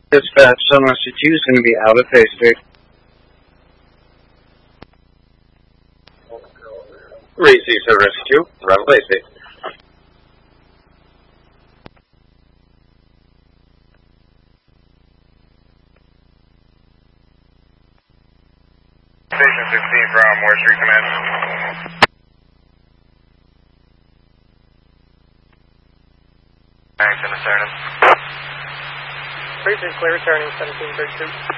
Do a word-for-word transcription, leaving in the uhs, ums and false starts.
Dispatch, Sunrise two is going to be out of phase state. Receive Sunrise two, around the phase state. Station sixteen from Moore Street Command. Thanks, and returning. Precinct clear, returning seventeen thirty-two.